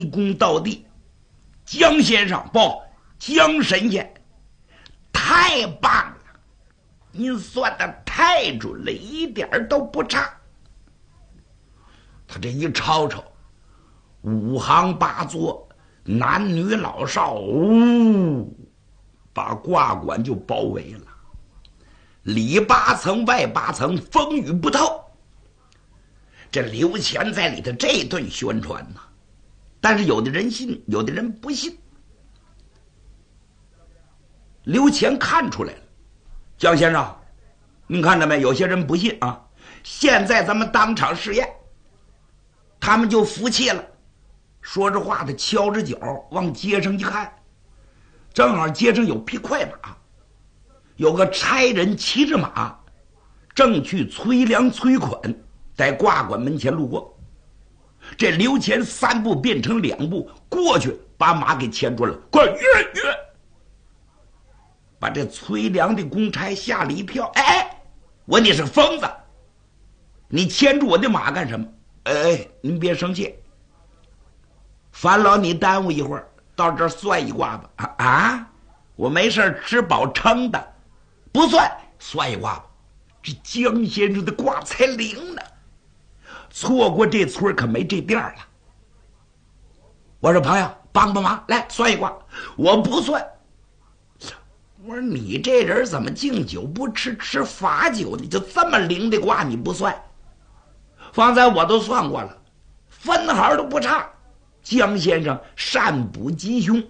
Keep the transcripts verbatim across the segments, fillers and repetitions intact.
躬到地。江先生，不，江神仙，太棒了！您算的太准了，一点都不差。他这一吵吵，五行八作，男女老少，呜，把卦馆就包围了，里八层外八层，风雨不透。这刘乾在里头这顿宣传呢，但是有的人信，有的人不信。刘乾看出来了，江先生，您看着没？有些人不信啊。现在咱们当场试验，他们就服气了。说着话，他敲着脚往街上一看，正好街上有匹快马，有个差人骑着马，正去催粮催款，在卦馆门前路过。这刘乾三步变成两步过去，把马给牵住了，快约约！把这催粮的公差吓了一跳。哎，我你是疯子，你牵住我的马干什么？哎，您别生气，烦劳你耽误一会儿，到这儿算一卦吧。啊啊，我没事吃饱撑的，不算，算一卦吧。这江先生的卦才灵呢，错过这村可没这店了。我说朋友，帮帮忙，来算一卦。我不算。我说你这人怎么敬酒不吃吃罚酒？你就这么灵的卦你不算？方才我都算过了，分毫都不差。江先生善补吉凶，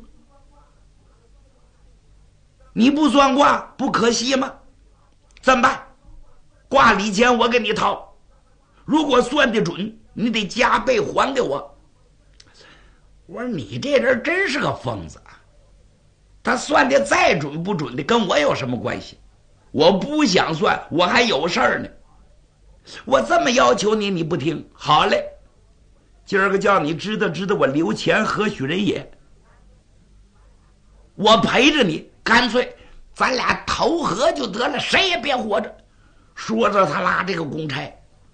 你不算卦不可惜吗？怎么办？卦里钱我给你掏，如果算得准，你得加倍还给我。我说你这人真是个疯子啊！他算的再准不准的跟我有什么关系？我不想算，我还有事儿呢。我这么要求你，你不听，好嘞，今儿个叫你知道知道我刘乾何许人也，我陪着你，干脆咱俩投河就得了，谁也别活着。说着他拉这个公差，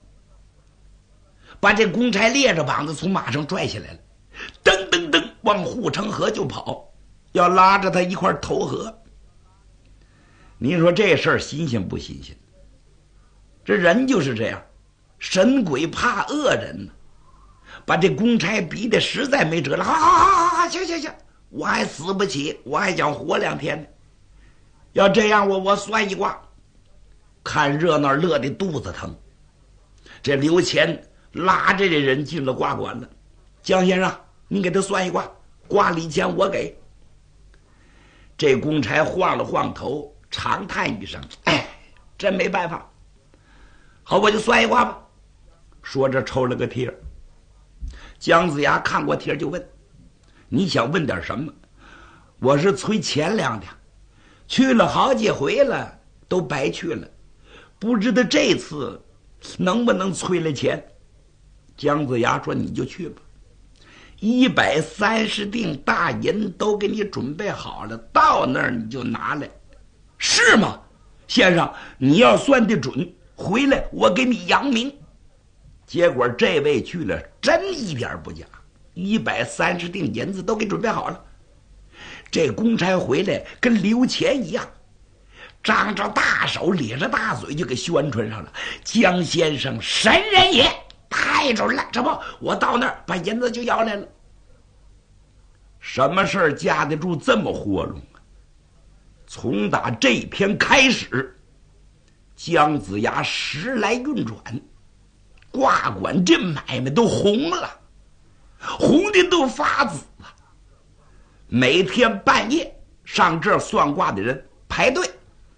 把这公差咧着膀子从马上拽下来了，噔噔噔往护城河就跑，要拉着他一块投河。您说这事儿新鲜不新鲜？这人就是这样，神鬼怕恶人呢。把这公差逼得实在没辙了，好好好好，行行行，我还死不起，我还想活两天呢。要这样，我我算一卦。看热闹乐得肚子疼。这刘乾拉着这人进了卦馆了。江先生，你给他算一卦，卦里钱我给。这公差晃了晃头，长叹一声：“哎，真没办法。好，我就算一卦吧。”说着抽了个贴。姜子牙看过贴就问：“你想问点什么？”我是催钱粮的，去了好几回了，都白去了，不知道这次能不能催了钱。姜子牙说：“你就去吧，一百三十锭大银都给你准备好了，到那儿你就拿来。”是吗，先生？你要算得准，回来我给你扬名。结果这位去了，真一点不假，一百三十锭银子都给准备好了。这公差回来跟刘乾一样，张着大手咧着大嘴就给宣传上了：“江先生神人也，太准了！这不，我到那儿把银子就要来了。”什么事儿架得住这么活动啊？从打这篇开始，姜子牙时来运转，卦馆这买卖都红了，红的都发紫了。每天半夜上这儿算卦的人排队，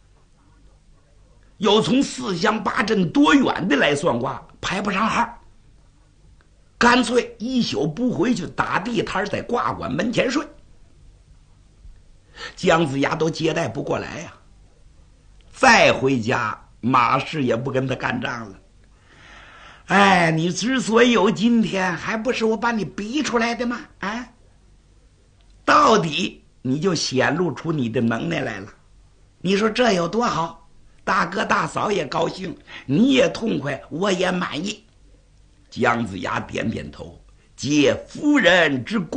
有从四乡八镇多远的来算卦，排不上号，干脆一宿不回去，打地摊在卦馆门前睡。姜子牙都接待不过来呀、啊，再回家马氏也不跟他干仗了。哎，你之所以有今天，还不是我把你逼出来的吗？啊，到底你就显露出你的能耐来了。你说这有多好？大哥大嫂也高兴，你也痛快，我也满意。姜子牙点点头， 借夫人之